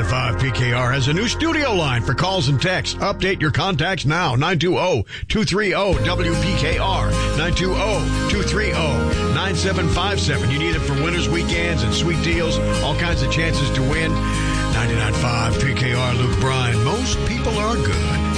99.5 PKR has a new studio line for calls and texts. Update your contacts now. 920-230-WPKR. 920-230-9757. You need it for winners, weekends, and sweet deals. All kinds of chances to win. 99.5 PKR, Luke Bryan. Most people are good.